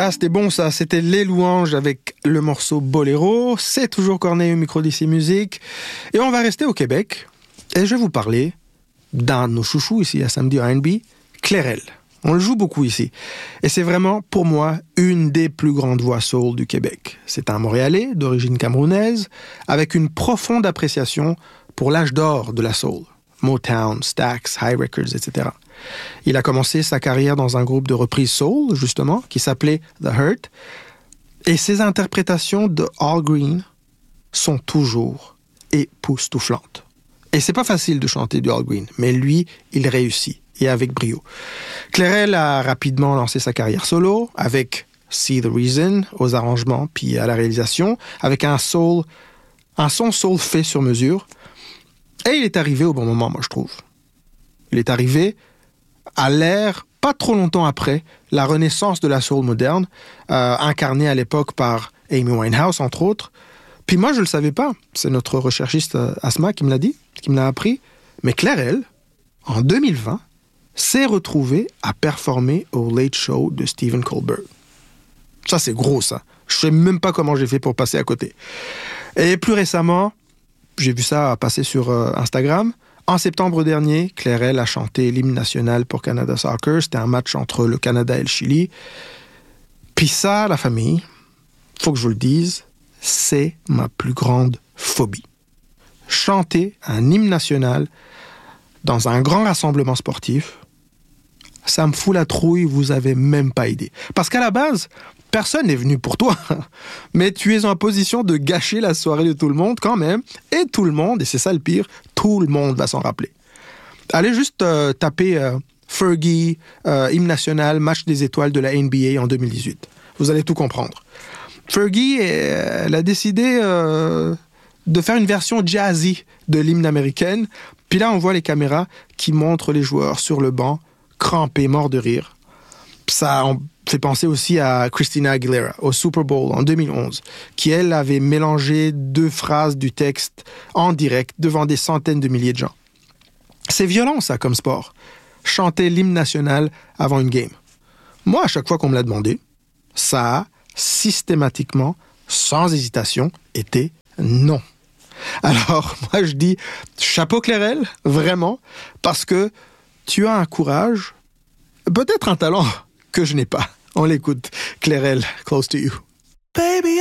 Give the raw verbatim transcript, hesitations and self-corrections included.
Ah, c'était bon ça, c'était Les Louanges avec le morceau Boléro. C'est toujours Corneille au micro d'ici Musique. Et on va rester au Québec. Et je vais vous parler d'un de nos chouchous ici à Samedi R and B, Clairel. On le joue beaucoup ici. Et c'est vraiment, pour moi, une des plus grandes voix soul du Québec. C'est un Montréalais d'origine camerounaise, avec une profonde appréciation pour l'âge d'or de la soul. Motown, Stax, High Records, et cetera. Il a commencé sa carrière dans un groupe de reprise soul, justement, qui s'appelait The Hurt. Et ses interprétations de Al Green sont toujours époustouflantes. Et c'est pas facile de chanter du Al Green, mais lui, il réussit, et avec brio. Clairel a rapidement lancé sa carrière solo, avec See the Reason aux arrangements, puis à la réalisation, avec un soul, un son soul fait sur mesure. Et il est arrivé au bon moment, moi, je trouve. Il est arrivé à l'ère, pas trop longtemps après, la renaissance de la soul moderne, euh, incarnée à l'époque par Amy Winehouse, entre autres. Puis moi, je le savais pas. C'est notre recherchiste euh, Asma qui me l'a dit, qui me l'a appris. Mais Clairel, en deux mille vingt, s'est retrouvé à performer au Late Show de Stephen Colbert. Ça, c'est gros, ça. Je sais même pas comment j'ai fait pour passer à côté. Et plus récemment, j'ai vu ça passer sur euh, Instagram. En septembre dernier, Clairel a chanté l'hymne national pour Canada Soccer. C'était un match entre le Canada et le Chili. Puis ça, la famille, faut que je vous le dise, c'est ma plus grande phobie. Chanter un hymne national dans un grand rassemblement sportif, ça me fout la trouille, vous avez même pas idée. Parce qu'à la base, personne n'est venu pour toi, mais tu es en position de gâcher la soirée de tout le monde quand même, et tout le monde, et c'est ça le pire, tout le monde va s'en rappeler. Allez juste euh, taper euh, Fergie, euh, hymne national, match des étoiles de la N B A en deux mille dix-huit. Vous allez tout comprendre. Fergie, elle a décidé euh, de faire une version jazzy de l'hymne américaine, puis là on voit les caméras qui montrent les joueurs sur le banc, crampés, morts de rire. Ça on fait penser aussi à Christina Aguilera au Super Bowl en deux mille onze, qui elle avait mélangé deux phrases du texte en direct devant des centaines de milliers de gens. C'est violent ça comme sport, chanter l'hymne national avant une game. Moi, à chaque fois qu'on me l'a demandé, ça a systématiquement, sans hésitation, été non. Alors, moi je dis chapeau Clairel, vraiment, parce que tu as un courage, peut-être un talent que je n'ai pas. On l'écoute. Clairel, Close to You. Baby,